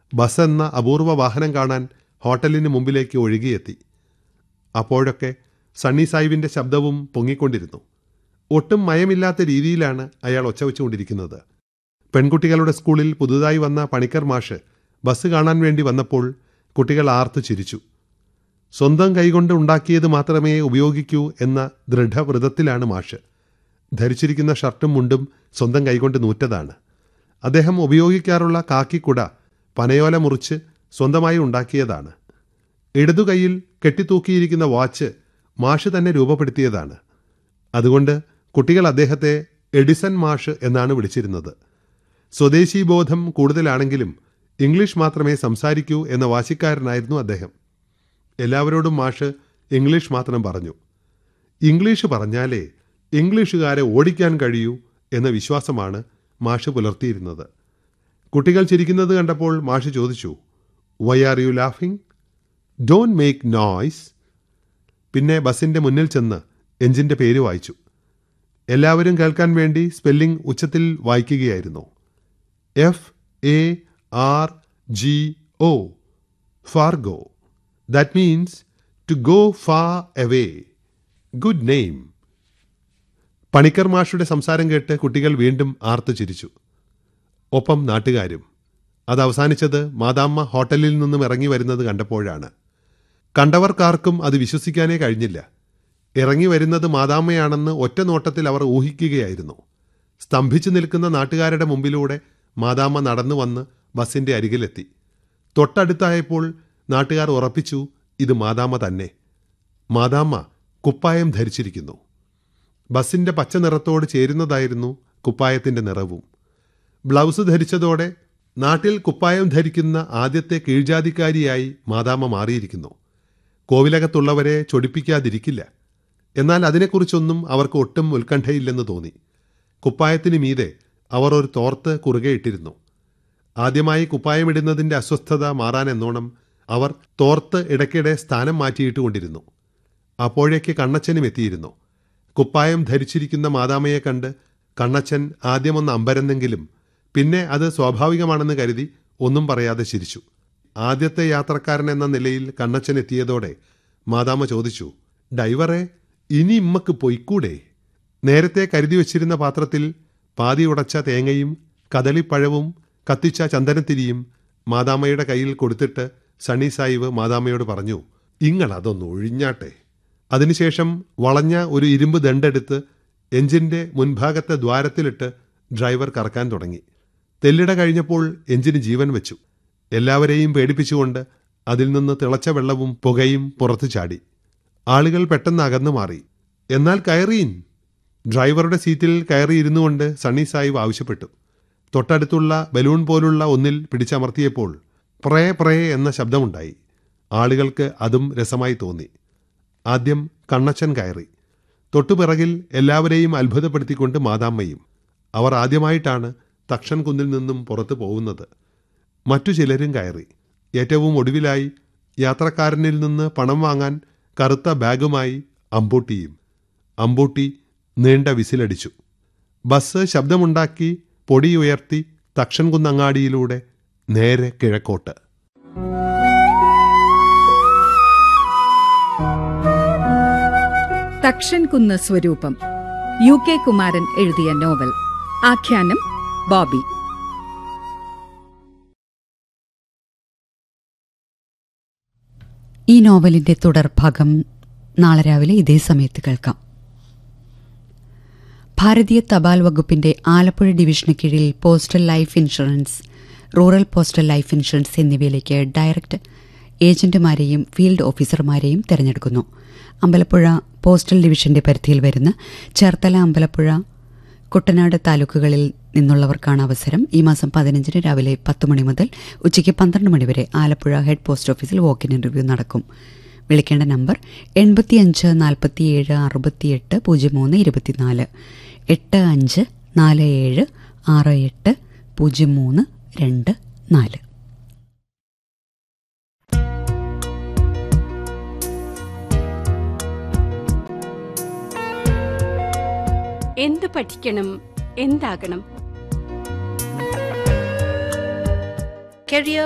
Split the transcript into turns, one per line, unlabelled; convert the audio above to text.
Bus എന്ന അപൂർവ വാഹനം കാണാൻ ഹോട്ടലിന് മുമ്പിലേക്ക് ഒഴുകിയെത്തി. അപ്പോഴൊക്കെ സണ്ണി സാഹിബിൻ്റെ ശബ്ദവും പൊങ്ങിക്കൊണ്ടിരുന്നു. ഒട്ടും മയമില്ലാത്ത രീതിയിലാണ് അയാൾ ഒച്ച വെച്ചുകൊണ്ടിരിക്കുന്നത്. പെൺകുട്ടികളുടെ സ്കൂളിൽ പുതുതായി വന്ന പണിക്കർ മാഷ് ബസ് കാണാൻ വേണ്ടി വന്നപ്പോൾ കുട്ടികൾ ആർത്തു ചിരിച്ചു. സ്വന്തം കൈകൊണ്ട് ഉണ്ടാക്കിയത് മാത്രമേ ഉപയോഗിക്കൂ എന്ന ദൃഢവ്രതത്തിലാണ് മാഷ്. ധരിച്ചിരിക്കുന്ന ഷർട്ടും മുണ്ടും സ്വന്തം കൈകൊണ്ട് നൂറ്റതാണ്. അദ്ദേഹം ഉപയോഗിക്കാറുള്ള കാക്കിക്കുട പനയോല മുറിച്ച് സ്വന്തമായി ഉണ്ടാക്കിയതാണ്. ഇടതുകൈയിൽ കെട്ടിത്തൂക്കിയിരിക്കുന്ന വാച്ച് മാഷ് തന്നെ രൂപപ്പെടുത്തിയതാണ്. അതുകൊണ്ട് കുട്ടികൾ അദ്ദേഹത്തെ എഡിസൺ മാഷ് എന്നാണ് വിളിച്ചിരുന്നത്. സ്വദേശി ബോധം കൂടുതലാണെങ്കിലും ഇംഗ്ലീഷ് മാത്രമേ സംസാരിക്കൂ എന്ന വാശിക്കാരനായിരുന്നു അദ്ദേഹം. എല്ലാവരോടും മാഷ് ഇംഗ്ലീഷ് മാത്രം പറഞ്ഞു. ഇംഗ്ലീഷ് പറഞ്ഞാലേ ഇംഗ്ലീഷുകാരെ ഓടിക്കാൻ കഴിയൂ എന്ന വിശ്വാസമാണ് മാഷ് പുലർത്തിയിരുന്നത്. കുട്ടികൾ ചിരിക്കുന്നത് കണ്ടപ്പോൾ മാഷ് ചോദിച്ചു, why are you laughing? Don't make noise. പിന്നെ ബസിൻ്റെ മുന്നിൽ ചെന്ന് എഞ്ചിൻ്റെ പേര് വായിച്ചു. എല്ലാവരും കേൾക്കാൻ വേണ്ടി സ്പെല്ലിംഗ് ഉച്ചത്തിൽ വായിക്കുകയായിരുന്നു. FARGO, Fargo. That means to go far away. Good name. Panicker മാഷുടെ സംസാരം കേട്ട് കുട്ടികൾ വീണ്ടും ആർത്തു ചിരിച്ചു. ഒപ്പം നാട്ടുകാരും. അത് അവസാനിച്ചത് മാതാമ്മ ഹോട്ടലിൽ നിന്നും ഇറങ്ങി വരുന്നത് കണ്ടപ്പോഴാണ്. കണ്ടവർക്കാർക്കും അത് വിശ്വസിക്കാനേ കഴിഞ്ഞില്ല. ഇറങ്ങി വരുന്നത് മാതാമ്മയാണെന്ന് ഒറ്റ നോട്ടത്തിൽ അവർ ഊഹിക്കുകയായിരുന്നു. സ്തംഭിച്ചു നിൽക്കുന്ന നാട്ടുകാരുടെ മുമ്പിലൂടെ മാതാമ്മ നടന്നു വന്ന് ബസിൻ്റെ അരികിലെത്തി. തൊട്ടടുത്തായപ്പോൾ നാട്ടുകാർ ഉറപ്പിച്ചു, ഇത് മാതാമ്മ തന്നെ. മാതാമ്മ കുപ്പായം ധരിച്ചിരിക്കുന്നു. ബസിൻ്റെ പച്ച നിറത്തോട് ചേരുന്നതായിരുന്നു കുപ്പായത്തിൻ്റെ നിറവും. ബ്ലൗസ് ധരിച്ചതോടെ നാട്ടിൽ കുപ്പായം ധരിക്കുന്ന ആദ്യത്തെ കീഴ്ജാതിക്കാരിയായി മാതാമ്മ മാറിയിരിക്കുന്നു. കോവിലകത്തുള്ളവരെ ചൊടിപ്പിക്കാതിരിക്കില്ല. എന്നാൽ അതിനെക്കുറിച്ചൊന്നും അവർക്ക് ഒട്ടും ഉത്കണ്ഠയില്ലെന്ന് തോന്നി. കുപ്പായത്തിന് മീതെ അവർ ഒരു തോർത്ത് കുറുകെ ഇട്ടിരുന്നു. ആദ്യമായി കുപ്പായമിടുന്നതിൻ്റെ അസ്വസ്ഥത മാറാനെന്നോണം അവർ തോർത്ത് ഇടയ്ക്കിടെ സ്ഥാനം മാറ്റിയിട്ട് കൊണ്ടിരുന്നു. അപ്പോഴേക്ക് കണ്ണച്ചനും എത്തിയിരുന്നു. കുപ്പായം ധരിച്ചിരിക്കുന്ന മാതാമ്മയെ കണ്ട് കണ്ണച്ചൻ ആദ്യമൊന്ന് അമ്പരന്നെങ്കിലും പിന്നെ അത് സ്വാഭാവികമാണെന്ന് കരുതി ഒന്നും പറയാതെ ചിരിച്ചു. ആദ്യത്തെ യാത്രക്കാരൻ എന്ന നിലയിൽ കണ്ണച്ചൻ എത്തിയതോടെ മാതാമ്മ ചോദിച്ചു, ഡ്രൈവറെ, ഇനി ഇമ്മക്ക് പൊയ്ക്കൂടെ? നേരത്തെ കരുതി വച്ചിരുന്ന പാത്രത്തിൽ പാതി ഉടച്ച തേങ്ങയും കദളിപ്പഴവും കത്തിച്ച ചന്ദനത്തിരിയും മാതാമ്മയുടെ കയ്യിൽ കൊടുത്തിട്ട് സണ്ണി സാഹിബ് മാതാമ്മയോട് പറഞ്ഞു, ഇങ്ങളതൊന്ന് ഒഴിഞ്ഞാട്ടെ. അതിനുശേഷം വളഞ്ഞ ഒരു ഇരുമ്പ് ദണ്ടെടുത്ത് എഞ്ചിൻ്റെ മുൻഭാഗത്തെ ദ്വാരത്തിലിട്ട് ഡ്രൈവർ കറക്കാൻ തുടങ്ങി. തെല്ലിട കഴിഞ്ഞപ്പോൾ എഞ്ചിന് ജീവൻ വെച്ചു. എല്ലാവരെയും പേടിപ്പിച്ചുകൊണ്ട് അതിൽ നിന്ന് തിളച്ച വെള്ളവും പുകയും പുറത്തു ചാടി. ആളുകൾ പെട്ടെന്ന് അകന്നു മാറി. എന്നാൽ കയറീൻ. ഡ്രൈവറുടെ സീറ്റിൽ കയറിയിരുന്നു കൊണ്ട് സണ്ണി സാഹിബ് ആവശ്യപ്പെട്ടു. തൊട്ടടുത്തുള്ള ബലൂൺ പോലുള്ള ഒന്നിൽ പിടിച്ചമർത്തിയപ്പോൾ പ്രേ പ്രേ എന്ന ശബ്ദമുണ്ടായി. ആളുകൾക്ക് അതും രസമായി തോന്നി. ആദ്യം കണ്ണച്ചൻ കയറി. തൊട്ടുപിറകിൽ എല്ലാവരെയും അത്ഭുതപ്പെടുത്തിക്കൊണ്ട് മാതാമ്മയും. അവർ ആദ്യമായിട്ടാണ് തക്ഷൻ കുന്നിൽ നിന്നും പുറത്തു പോകുന്നത്. മറ്റു ചിലരും കയറി. ഏറ്റവും ഒടുവിലായി യാത്രക്കാരനിൽ നിന്ന് പണം വാങ്ങാൻ കറുത്ത ബാഗുമായി അമ്പൂട്ടിയും. അമ്പൂട്ടി നീണ്ട വിസിലടിച്ചു. ബസ് ശബ്ദമുണ്ടാക്കി പൊടി ഉയർത്തി തക്ഷൻ കുന്നങ്ങാടിയിലൂടെ നേരെ കിഴക്കോട്ട്.
തക്ഷൻ കുന്ന് സ്വരൂപം. UK കുമാരൻ എഴുതിയ നോവൽ. ആഖ്യാനം ബോബി.
ഈ നോവലിന്റെ തുടർഭാഗം നാളെ രാവിലെ ഇതേ സമയത്ത് കേൾക്കാം. ഭാരതീയ തപാൽ വകുപ്പിന്റെ ആലപ്പുഴ ഡിവിഷന് കീഴിൽ postal life insurance, rural postal life insurance എന്നിവയിലേക്ക് ഡയറക്ട് ഏജന്റുമാരെയും ഫീൽഡ് ഓഫീസർമാരെയും തെരഞ്ഞെടുക്കുന്നു. അമ്പലപ്പുഴ പോസ്റ്റൽ ഡിവിഷന്റെ പരിധിയിൽ വരുന്ന ചേർത്തല, അമ്പലപ്പുഴ, കുട്ടനാട് താലൂക്കുകളിൽ നിന്നുള്ളവർക്കാണ് അവസരം. ഈ മാസം 15 രാവിലെ 10 മണി മുതൽ ഉച്ചയ്ക്ക് 12 മണി വരെ ആലപ്പുഴ ഹെഡ് പോസ്റ്റ് ഓഫീസിൽ വോക്ക് ഇൻ ഇന്റർവ്യൂ നടക്കും. വിളിക്കേണ്ട നമ്പർ 85 47 68 03 24 85 47 68 03 24.
എന്ത് പഠിക്കണം, എന്താകണം?
Career